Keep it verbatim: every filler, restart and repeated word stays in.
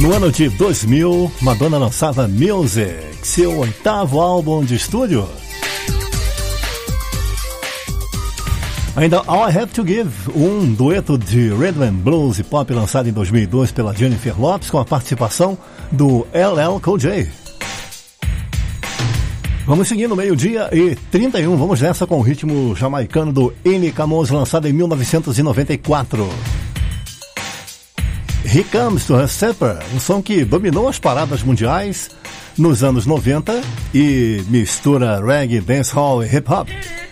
No ano de dois mil, Madonna lançava Music, seu oitavo álbum de estúdio. Ainda All I Have to Give, um dueto de rhythm and blues e pop lançado em dois mil e dois pela Jennifer Lopez com a participação do L L Cool J. Vamos seguir no meio-dia e trinta e um, vamos nessa com o ritmo jamaicano do Amy Camus, lançado em mil novecentos e noventa e quatro. Here Comes to Her Supper, um som que dominou as paradas mundiais nos anos noventa e mistura reggae, dancehall e hip-hop.